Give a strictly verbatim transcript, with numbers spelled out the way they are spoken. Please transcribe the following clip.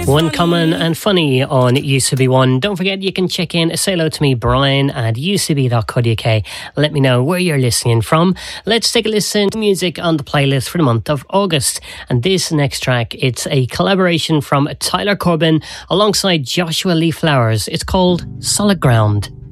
One Common and Funny on U C B one. Don't forget you can check in, say hello to me, Brian at u c b dot co dot u k. Let me know where you're listening from. Let's take a listen to music on the playlist for the month of August. And this next track, it's a collaboration from Tyler Corbin alongside Joshua Lee Flowers. It's called Solid Ground.